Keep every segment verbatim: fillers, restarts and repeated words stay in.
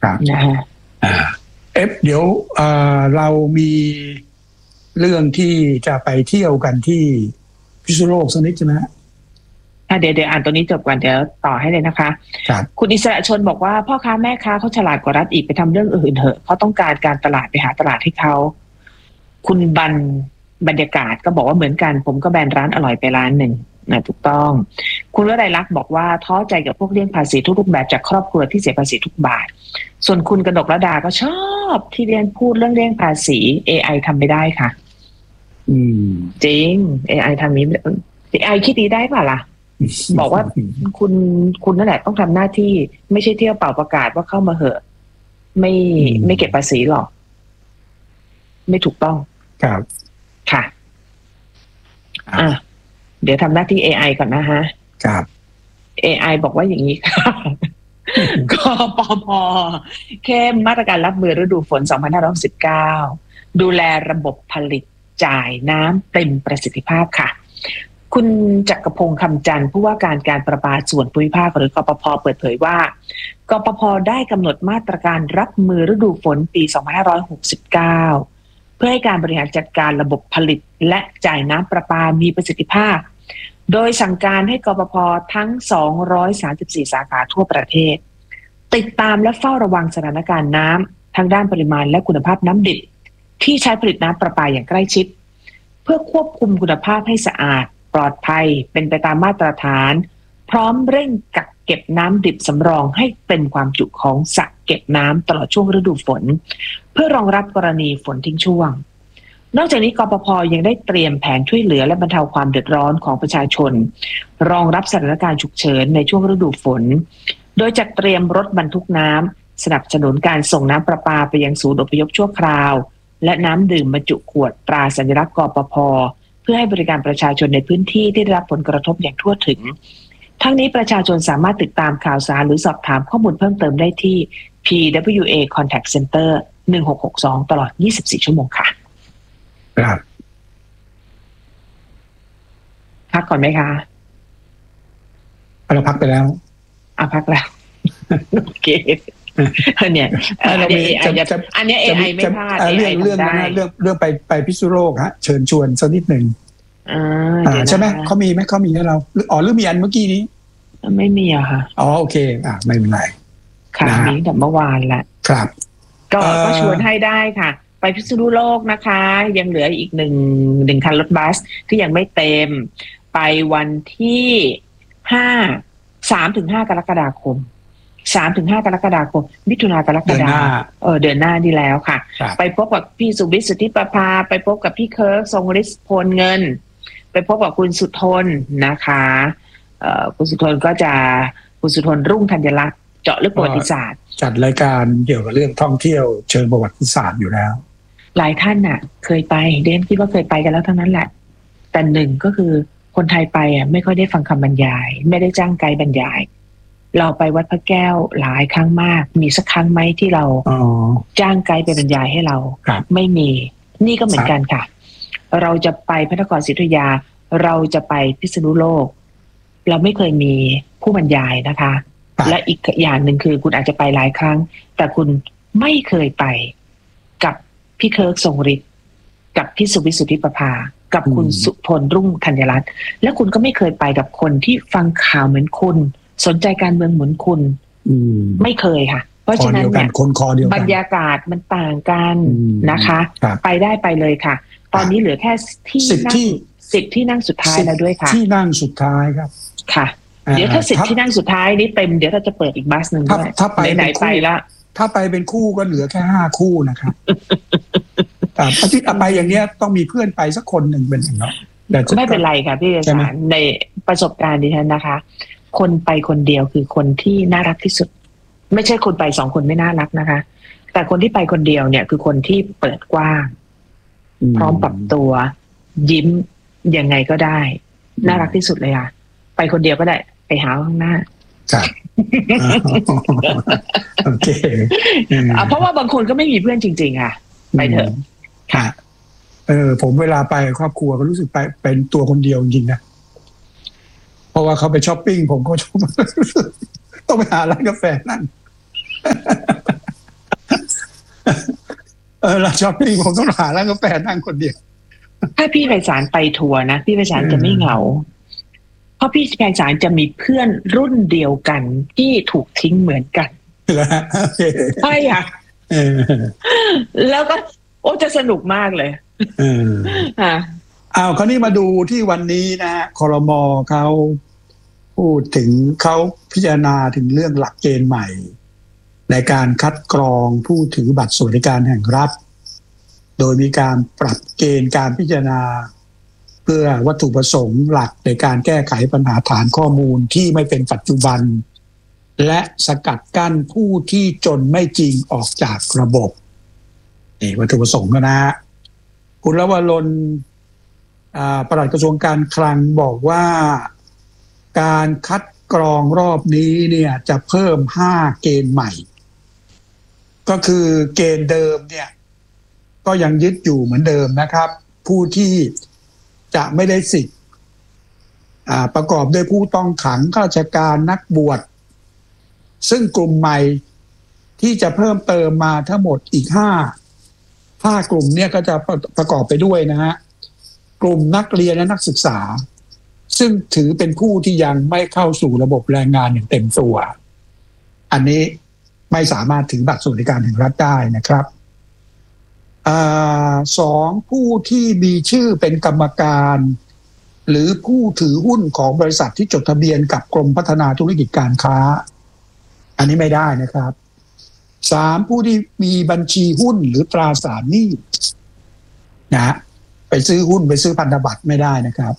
นะฮะอ่าเอฟเดี๋ยวเอ่อเรามีเรื่องที่จะไปเที่ยวกันที่พิษณุโลกสักนิดใช่ไหมฮะเดี๋ยวเดี๋ยวอ่านตัวนี้จบก่อนเดี๋ยวต่อให้เลยนะคะครับคุณอิสระชนบอกว่าพ่อค้าแม่ค้าเขาฉลาดกว่ารัฐอีกไปทำเรื่องอื่นเถอะเขาต้องการการตลาดไปหาตลาดให้เขาคุณบันบรรยากาศก็บอกว่าเหมือนกันผมก็แบนร้านอร่อยไปร้านหนึ่งนะถูกต้องคุณวรัยลักษณ์บอกว่าท้อใจกับพวกเลี่ยงภาษีทุกรูปแบบจากครอบครัวที่เสียภาษีทุกบาทส่วนคุณกนกระดาก็ชอบที่เรียนพูดเรื่องเลี่ยงภาษี เอ ไอ ทำไม่ได้ค่ะอืมจริง เอ ไอ ทำนี้ เอ ไอ คิดดีได้ป่ะล่ะบอกว่าคุณคุณนั่นแหละต้องทำหน้าที่ไม่ใช่เที่ยวเป่าประกาศว่าเข้ามาเหอะไม่ไม่เก็บภาษีหรอกไม่ถูกต้องครับค่ะอ่ะเดี๋ยวทำหน้าที่ เอ ไอ ก่อนนะฮะครับเอ ไอ บอกว่าอย่างนี้ค่ะ กปป.เข้มมาตรการรับมือฤดูฝนสองพันห้าร้อยหกสิบเก้าดูแลระบบผลิตจ่ายน้ำเต็มประสิทธิภาพค่ะคุณจักรพงษ์คำจันทร์ผู้ว่าการการประปาส่วนภูมิภาคหรือกปป.เปิดเผยว่ากปป.ได้กำหนดมาตรการรับมือฤดูฝนปีสองพันห้าร้อยหกสิบเก้าเพื่อให้การบริหารจัดการระบบผลิตและจ่ายน้ำประปามีประสิทธิภาพโดยสั่งการให้กปป.ทั้งสองร้อยสามสิบสี่สาขาทั่วประเทศติดตามและเฝ้าระวังสถานการณ์น้ำทั้งด้านปริมาณและคุณภาพน้ำดิบที่ใช้ผลิตน้ำประปาอย่างใกล้ชิดเพื่อควบคุมคุณภาพให้สะอาดปลอดภัยเป็นไปตามมาตรฐานพร้อมเร่งกักเก็บน้ำดิบสำรองให้เต็มความจุของสระเก็บน้ำตลอดช่วงฤดูฝนเพื่อรองรับกรณีฝนทิ้งช่วงนอกจากนี้กปป.ยังได้เตรียมแผนช่วยเหลือและบรรเทาความเดือดร้อนของประชาชนรองรับสถานการณ์ฉุกเฉินในช่วงฤดูฝนโดยจัดเตรียมรถบรรทุกน้ำสนับสนุนการส่งน้ำประปาไปยังศูนย์อพยพชั่วคราวและน้ำดื่มบรรจุขวดตราสัญลักษณ์กปป.เพื่อให้บริการประชาชนในพื้นที่ที่ได้รับผลกระทบอย่างทั่วถึงทั้งนี้ประชาชนสามารถติดตามข่าวสารหรือสอบถามข้อมูลเพิ่มเติมได้ที่ พี ดับเบิลยู เอ Contact Center หนึ่งหกหกสองตลอดยี่สิบสี่ชั่วโมงค่ะครับพักก่อนไหมคะเราพักไปแล้วอ่ะพักแล้วโอเคเนี่ยอันนี้อันนี้ เอ ไอ ไม่พลาดเรื่องเรื่องนะเรื่องเรื่องไปไปพิษณุโลกฮะเชิญชวนสักนิดหนึ่งอ่าใช่ไหมเขามีไหมเขามีให้เราอ๋อหรือมีอันเมื่อกี้นี้ไม่มีอะค่ะอ๋อโอเคอ่ะไม่เป็นไรค่ะมีแต่เมื่อวานแหละครับก็ก็ชวนให้ได้ค่ะไปพิษณุโลกนะคะยังเหลืออีกหนึ่งหนึ่งคันรถบัสที่ยังไม่เต็มไปวันที่ห้าสามถึงห้ากรกฎาคมสามถึงห้ากรกฎาคมมิถุนากรกฎาเออเดือนหน้านี่แล้วค่ะไปพบกับพี่สุวิทย์สุทธิประภาไปพบกับพี่เคิร์กทรงฤทธิ์พลเงินไปพบกับคุณสุทนนะคะเอ่อคุณสุทนก็จะคุณสุทนรุ่งธัญลักษณ์เจาะลึกประวัติศาสตร์จัดรายการเกี่ยวกับเรื่องท่องเที่ยวเชิงประวัติศาสตร์อยู่แล้วหลายท่านน่ะเคยไปเดนคิดว่าเคยไปกันแล้วทั้งนั้นแหละแต่หนึ่งก็คือคนไทยไปอ่ะไม่ค่อยได้ฟังคำบรรยายไม่ได้จ้างไกด์บรรยายเราไปวัดพระแก้วหลายครั้งมากมีสักครั้งไหมที่เราจ้างไกด์ไปบรรยายให้เราไม่มีนี่ก็เหมือนกันค่ะเราจะไปพระนครศรีอยุธยาเราจะไปพิษณุโลกเราไม่เคยมีผู้บรรยายนะคะและอีกอย่างหนึ่งคือคุณอาจจะไปหลายครั้งแต่คุณไม่เคยไปกับพี่เคิร์กทรงฤทธิ์กับพี่สุวิทย์สุทธิประภากับคุณสุพลรุ่งธัญรัตน์และคุณก็ไม่เคยไปกับคนที่ฟังข่าวเหมือนคุณสนใจการเมืองเหมือนคุณไม่เคยค่ะเพราะฉะนั้นเนี่ยบรรยากาศมันต่างกันนะคะไปได้ไปเลยค่ะตอนนี้เหลือแค่ที่นั่งสิบที่นั่งสุดท้ายแล้วด้วยค่ะที่นั่งสุดท้ายครับค่ะเดี๋ยวถ้าสิบที่นั่งสุดท้ายนี้เต็มเดี๋ยวเราจะเปิดอีกบัสหนึ่งด้วยถ้าไปไหนไปละถ้าไปเป็นคู่ก็เหลือแค่ห้าคู่นะครับแต่อาทิตย์ไปอย่างเนี้ยต้องมีเพื่อนไปสักคนหนึ่งเป็นอย่างน้อยไม่เป็นไรค่ะพี่เดชานในประสบการณ์ดิฉันนะคะคนไปคนเดียวคือคนที่น่ารักที่สุดไม่ใช่คนไปสองคนไม่น่ารักนะคะแต่คนที่ไปคนเดียวเนี่ยคือคนที่เปิดกว้างพร้อมปรับตัวยิ้มยังไงก็ได้น่ารักที่สุดเลยค่ะไปคนเดียวก็ได้ไปหาข้างหน้าครับโอเคเพราะว่าบางคนก็ไม่มีเพื่อนจริงๆค่ะไปเถอะค่ะเออผมเวลาไปครอบครัวก็รู้สึกไปเป็นตัวคนเดียวจริงๆนะเพราะว่าเขาไปช้อปปิ้งผมก็ชอบต้องไปหาร้านกาแฟนั่งเออเราช้อปปิ้งผมต้องหาร้านกาแฟนั่งคนเดียวถ้าพี่ไพศาลไปทัวร์นะพี่ไพศาลจะไม่เหงาเพราะพี่ไพศาลจะมีเพื่อนรุ่นเดียวกันที่ถูกทิ้งเหมือนกันใช่ค่ะแล้วก็โอ้จะสนุกมากเลยเอออ่าอ้าวคราวนี้มาดูที่วันนี้นะฮะครม.เขาพูดถึงเขาพิจารณาถึงเรื่องหลักเกณฑ์ใหม่ในการคัดกรองผู้ถือบัตรสวัสดิการแห่งรัฐโดยมีการปรับเกณฑ์การพิจารณาเพื่อวัตถุประสงค์หลักในการแก้ไขปัญหาฐานข้อมูลที่ไม่เป็นปัจจุบันและสกัดกั้นผู้ที่จนไม่จริงออกจากระบบนี่วัตถุประสงค์ก็นะคุณลวรนต์ปลัดกระทรวงการคลังบอกว่าการคัดกรองรอบนี้เนี่ยจะเพิ่มห้าเกณฑ์ใหม่ก็คือเกณฑ์เดิมเนี่ยก็ยังยึดอยู่เหมือนเดิมนะครับผู้ที่จะไม่ได้สิทธิ์ประกอบด้วยผู้ต้องขังข้าราชการนักบวชซึ่งกลุ่มใหม่ที่จะเพิ่มเติมมาทั้งหมดอีกห้าห้ากลุ่มเนี่ยก็จะประกอบไปด้วยนะฮะกลุ่มนักเรียนและนักศึกษาซึ่งถือเป็นผู้ที่ยังไม่เข้าสู่ระบบแรงงานอย่างเต็มตัวอันนี้ไม่สามารถถือบัตรสวัสดิการแห่งรัฐได้นะครับสองผู้ที่มีชื่อเป็นกรรมการหรือผู้ถือหุ้นของบริษัทที่จดทะเบียนกับกรมพัฒนาธุรกิจการค้าอันนี้ไม่ได้นะครับสามผู้ที่มีบัญชีหุ้นหรือตราสารหนี้นะไปซื้อหุ้นไปซื้อพันธบัตรไม่ได้นะครับ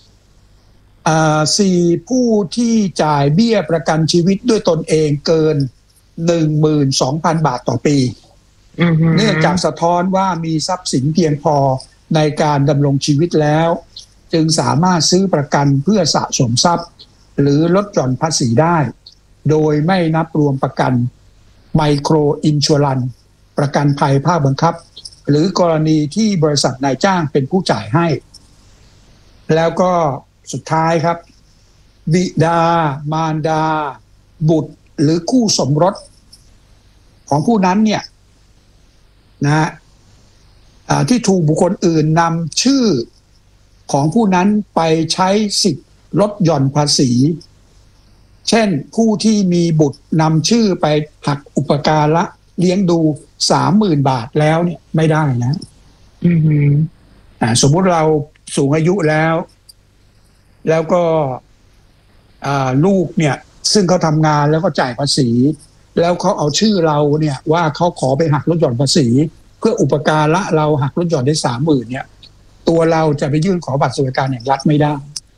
สี่ผู้ที่จ่ายเบี้ยประกันชีวิตด้วยตนเองเกิน หนึ่งหมื่นสองพัน บาทต่อปีเนื่องจากสะท้อนว่ามีทรัพย์สินเพียงพอในการดำรงชีวิตแล้วจึงสามารถซื้อประกันเพื่อสะสมทรัพย์หรือลดหย่อนภาษีได้โดยไม่นับรวมประกันไมโครอินชัวรันประกันภัยภาคบังคับหรือกรณีที่บริษัทนายจ้างเป็นผู้จ่ายให้แล้วก็สุดท้ายครับบิดามารดาบุตรหรือคู่สมรสของผู้นั้นเนี่ยนะฮะที่ถูกบุคคลอื่นนำชื่อของผู้นั้นไปใช้สิทธิ์ลดหย่อนภาษีเช่นผู้ที่มีบุตรนำชื่อไปหักอุปการะเลี้ยงดู สามหมื่น บาทแล้วเนี่ยไม่ได้นะอือฮึอ่าสมมุติเราสูงอายุแล้วแล้วก็ลูกเนี่ยซึ่งเขาทำงานแล้วก็จ่ายภาษีแล้วเขาเอาชื่อเราเนี่ยว่าเขาขอไปหักลดหย่อนภาษีเพื่ออุปการะเราหักลดหย่อนได้สามหมื่นเนี่ยตัวเราจะไปยื่นขอบัตรสวัสดิการแห่งรัฐไม่ได้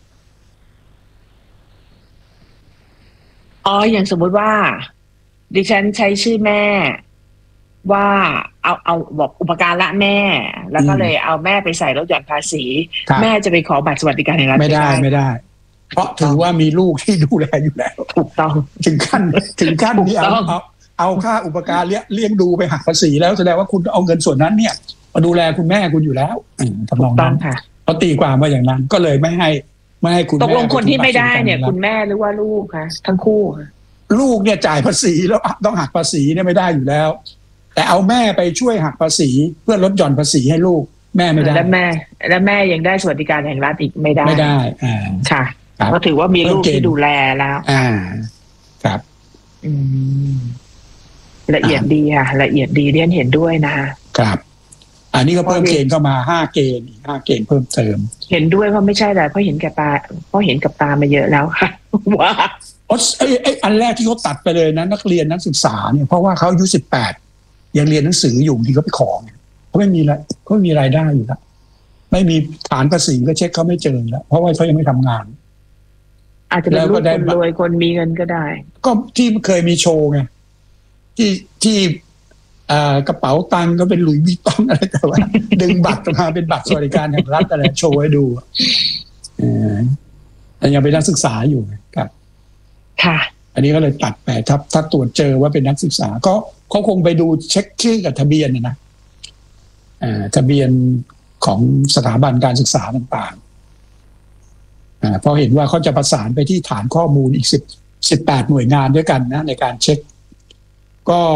อ๋ออย่างสมมุติว่าดิฉันใช้ชื่อแม่ว่าเอาเอาบอกอุปการะแม่แล้วก็เลยเอาแม่ไปใส่ลดหย่อนภาษีแม่จะไปขอบัตรสวัสดิการแห่งรัฐไม่ได้ไม่ได้เพราะถือว่ามีลูกที่ดูแลอยู่แล้วถูกต้องถึงขั้นถึงขั้นที่เอาเอาเอาค่าอุปการะเลี้ยงดูไปหักภาษีแล้วแสดงว่าคุณเอาเงินส่วนนั้นเนี่ยมาดูแลคุณแม่คุณอยู่แล้วทำนองนั้นเขาตีความว่าอย่างนั้นก็เลยไม่ให้ไม่ให้คุณตกลงคนที่ไม่ได้เนี่ยคุณแม่หรือว่าลูกคะทั้งคู่ค่ะลูกเนี่ยจ่ายภาษีแล้วต้องหักภาษีเนี่ยไม่ได้อยู่แล้วแต่เอาแม่ไปช่วยหักภาษีเพื่อลดหย่อนภาษีให้ลูกแม่ไม่ได้แล้วแม่แล้วแม่ยังได้สวัสดิการแห่งรัฐอีกไม่ได้ไม่ได้อ่าค่ะก็ถือว่ามีลูกที่ดูแลแล้วอ่าครับอืมละเอียดดีค่ะละเอียดดีเรียนเห็นด้วยนะครับอันนี้ก็เพิ่มเกณฑ์เข้ามาห้าเกณฑ์อีกห้าเกณฑ์เพิ่มเติมเห็นด้วยเพราะไม่ใช่แต่เพราะเห็นกับตาเพราะเห็นกับตามาเยอะแล้วค่ะว่าอ๋อไอ้ไอ้อันแรกที่เขาตัดไปเลยนะนักเรียนนักศึกษาเนี่ยเพราะว่าเขาอายุสิบแปดยังเรียนหนังสืออยู่ที่เขาไปขอเขาไม่มีอะไรเขาไม่มีรายได้อยู่แล้วไม่มีฐานภาษีก็เช็คเขาไม่เจอแล้วเพราะว่าเขายังไม่ทำงานอาจจะเป็นลูกคนรวยคนมีเงินก็ได้ก็ที่เคยมีโชว์ไงที่ที่กระเป๋าตังค์ก็เป็นหลุยส์วิตตองอะไรแต่ว่าดึงบัตรมาเป็นบัตรสวัสดิการแห่งรัฐอะไรโชว์ให้ดูแต่ยังเป็นนักศึกษาอยู่ครับค่ะอันนี้ก็เลยตัดไปถ้าถ้าตรวจเจอว่าเป็นนักศึกษาก็เขาคงไปดูเช็คชื่อกับทะเบียนนะทะเบียนของสถาบันการศึกษาต่างๆเพราะเห็นว่าเขาจะประสานไปที่ฐานข้อมูลอีกสิบ สิบแปดหน่วยงานด้วยกันนะในการเช็คก็